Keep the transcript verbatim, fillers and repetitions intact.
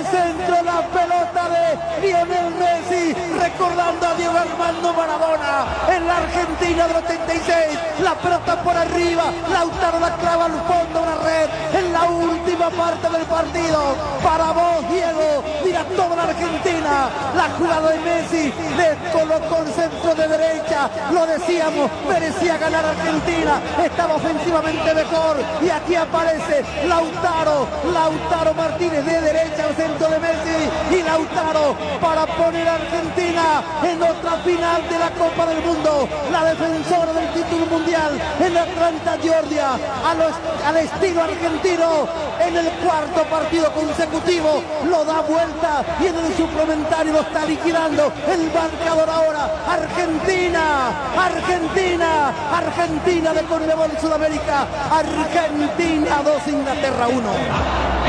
centro, la pelota de Lionel Messi, recordando a Diego Armando Maradona en la Argentina del ochenta y seis. La pelota por arriba, Lautaro la clava al fondo de una red en la última parte del partido. Para vos, Diego, mira toda la Argentina. La jugada de Messi le colocó el centro de derecha. Lo decíamos, merecía ganar Argentina. Estaba ofensivamente mejor. Y aquí aparece Lautaro, Lautaro Martínez de derecha al centro de Messi. Y Lautaro para poner a Argentina en otra final de la Copa del Mundo. La defensora del título mundial en Atlanta, Georgia, a los, al estilo argentino, en el cuarto partido consecutivo lo da vuelta y en el suplementario lo está liquidando el marcador ahora. Argentina, Argentina, Argentina de Conmebol Sudamérica, Argentina dos, Inglaterra uno.